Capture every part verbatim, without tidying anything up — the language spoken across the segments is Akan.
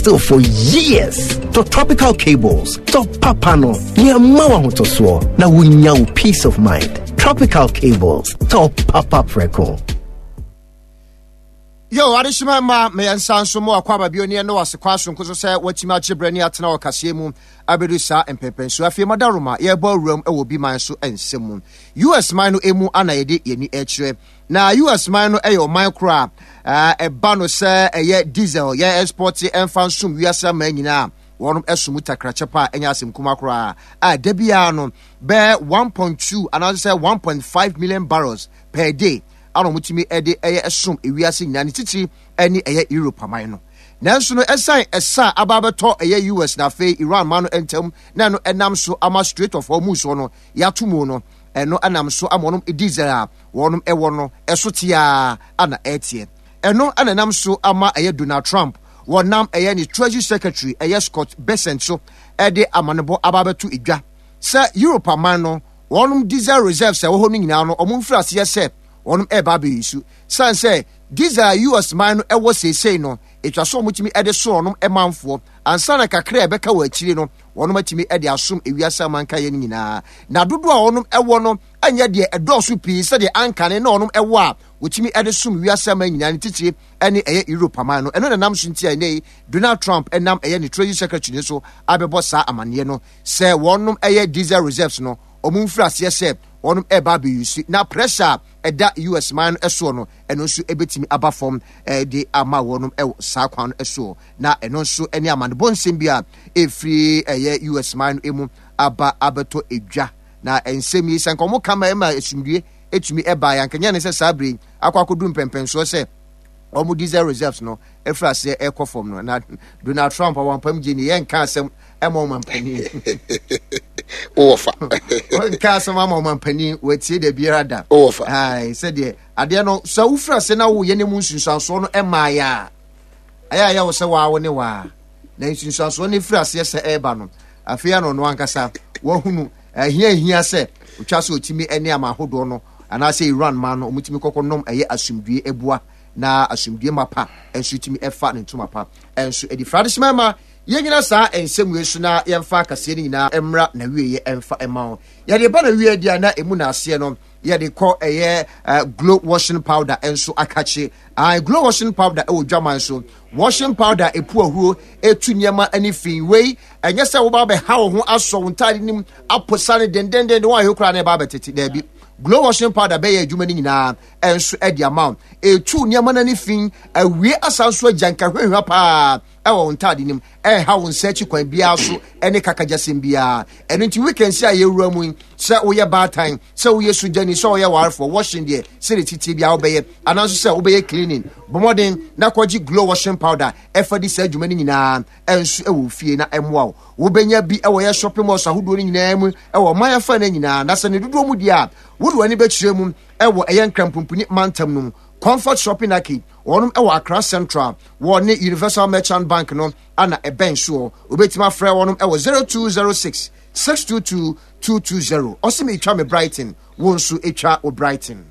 still for years. To Tropical Cables, to Papano, near Mawa Hotoswo, na wunyao peace of mind. Tropical Cables, to Papa Preco. Yo, adishima ma me yansan so mo akwa babioni no wasekwaso nkoso se watima chebrani atena wakase mu abedu sa empepenso afie madaruma ye bo room e wo bi man so ensem U S man no emu ana yede yeni ekire na U S man no e yo micro eh e ba no se eye diesel ye export enfan sum wiasa man nyina wonum esum takrache pa enya asem kuma kra a debia no be one point two and I say one point five million barrels per day. Ano mutimi ede eye esum ewiase nyina ne titi ene eye Europe aman no nanso no esan esa ababeto eye U S na fe Iran man no entem na no enam so ama Strait of Hormuz no yatomu no eno anam so amonom diesel a wonum ewo no esotia ana etie eno ananam so ama eye Donald Trump wonam eye ni Treasury Secretary eye Scott Bessent so ede amanebo ababeto edwa se Europe aman no wonum diesel reserves e wo ho nyina no omumfra se yese onum e ba be yisu san say these are U S man no e wo say say no etwa so mutimi e de so onum e manfo ansa na kakra e beka wa akiri no onum atimi e de asom ewiasa manka ye nyina na dodo a onum e wo no anya de e do so pi se de ankane na onum e wo a wotimi e de som ewiasa man nyina ne titi ene eye Europe man no eno na nam so ntia nei Donald Trump enam eye ne Treasury Secretary so abebo sa amane no se wonum eye diesel reserves no omumfra se se onum e ba be yusi na pressure eda U S man eso no eno nso ebetimi aba form eh, de ama wonum e sa kwan eso na eno nso eni amane bonsem bia efri eye U S man emu aba abeto edwa na ensemi sankomo kama ema esumdue etumi eba ya nkanya ne se sabre akwakodu mpempenso se omu diesel reserves no efra se ekɔ form no na Donald Trump awampam gini yen ka asem ema mampani ofa on ka asem ama mampani wetie de biara da ofa ai se de ade no sa ufra se na wo ye ne mu nsunsanso no ema ya aya ya wo se wa wo ne wa na nsunsanso ne fra se se eba no afia no no ankasa wo hunu ahia ahia se utwa se otimi ene ama hodo no ana se Iran man no omutimi kokonom eye asumdue ebua na asumdue mapa enso timi efa ne ntoma pa enso edi traditional ma yenyina sa ensem wesu na yemfa kase ni nyina emra na wieye emfa ema ya de ba na wieye dia na emu na ase no ya de ko eye glow washing powder enso akache ah glow washing powder e odwaman so washing powder epu ahuro etu nyema anifin wei enye se wo ba be ha wo ho aso wontade nim aposane dendenden de wa hekura na ba betete da bi glow washing powder be ya adwuma ni nyina enso e di amount etu nyema na nifin awie asanso agyanka hwehwa pa ewo wontade nim e ha won search kwan bia so ene kakajasem bia eno nti weekend si ayewura mu se wo ye bad time se wo ye sujani se wo ye war for washing there se the titi bia wo be ye ananso se wo be ye cleaning bomodin na kwaji glow washing powder e fa di se adwuma ni nyina enso e wo fie na emwa wo wo benya bi e wo ye shopping mall sahodo ni nyina mu e wo man afa na nyina na se ne dodo mu dia wo do ani be kire mu e wo e ye nkrampumpuni mantam no Comfort Shopping Aki, one of Accra Central, one Universal Merchant Bank, no, and a bench show. Ubetima Frey one of zero two zero six six two two two two zero. Osimi Chame Brighton, Wonsu Echa or Brighton.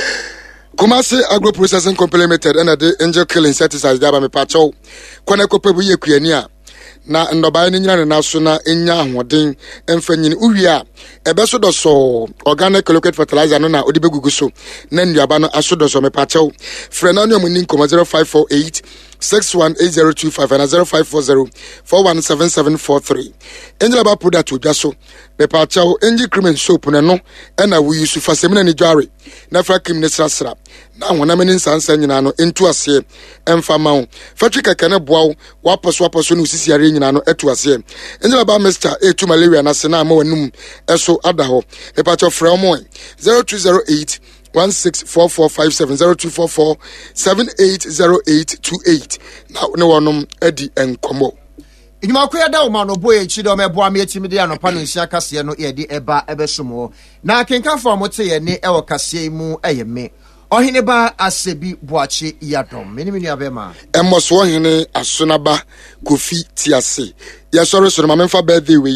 Kumasi Agro Processing Company Limited, and the Angel Killing Certified Daba Me Pacho, Kwanako Pebu Yekuania. Na ndoba ni nyina na so na enya ahoden emfanyini uwia ebeso do so organic liquid fertilizer no na odi begugu so na nduaba no aso do so mepachew frena no amunin koma zero five four eight six one eight zero two five and zero five four zero four one seven seven four three enjela ba product odwa so mepachew enji cream soap ne no na we use for semina ni dware na fra cream ne srasra na wona meni sansa nyina no entu ase emfa mawo fatri kaka ne boawo waposo waposo no sisi are nyina no etu ase enjela ba mister etu malaria na se na ma wanum eso adaho mepachew fra mo zero two zero eight one six four four five seven zero two four four seven eight zero eight two eight. Now, no one Eddie and Como. In my queer down, man, boy, Chido, my boy, me, Timidiano, Panu, Shakasiano, Eddie, Eba, Ebesumo. Now, I can come from what say a ne El Casimu, a me. Or Hineba, Asebi, Boachi, Yadom, many many of them. And most one, Asunaba, Kofi, Tiase. Yes, sorry, so my man for birthday.